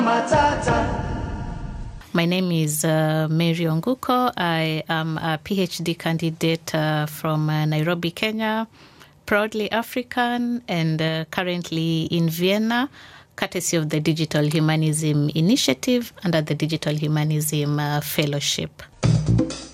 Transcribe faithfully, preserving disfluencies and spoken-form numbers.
My name is uh, Mary Onguko. I am a PhD candidate uh, from uh, Nairobi, Kenya, proudly African, and uh, currently in Vienna, courtesy of the Digital Humanism Initiative under the Digital Humanism uh, Fellowship.